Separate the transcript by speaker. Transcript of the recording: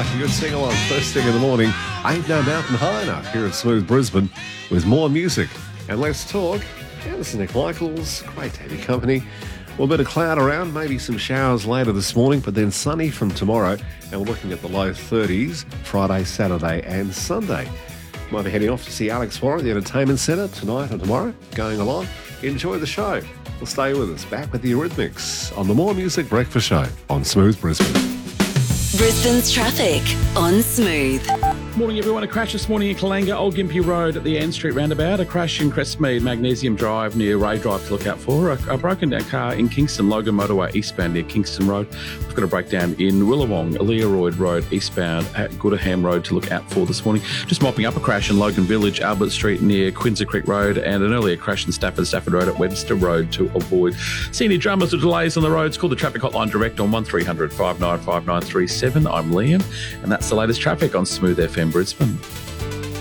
Speaker 1: like a good sing-along first thing in the morning. Ain't No Mountain High Enough here at Smooth Brisbane with more music. And let's talk. Yeah, this is Nick Michaels. Great to have your company. Well, a bit of cloud around, maybe some showers later this morning, but then sunny from tomorrow. And we're looking at the low 30s Friday, Saturday and Sunday. Might be heading off to see Alex Warren at the Entertainment Centre tonight or tomorrow. Going along. Enjoy the show. Well, stay with us. Back with the Eurythmics on the More Music Breakfast Show on Smooth Brisbane.
Speaker 2: Brisbane's traffic on Smooth.
Speaker 3: Morning, everyone. A crash this morning in Kalanga, Old Gympie Road at the Ann Street roundabout. A crash in Crestmead, Magnesium Drive near Ray Drive to look out for. A broken down car in Kingston, Logan Motorway eastbound near Kingston Road. We've got a breakdown in Willawong, Learoyd Road eastbound at Goodaham Road to look out for this morning. Just mopping up a crash in Logan Village, Albert Street near Quinzer Creek Road, and an earlier crash in Stafford Road at Webster Road to avoid. See any dramas or delays on the roads? Call the traffic hotline direct on 1300 595937. I'm Liam, and that's the latest traffic on Smooth FM Brisbane.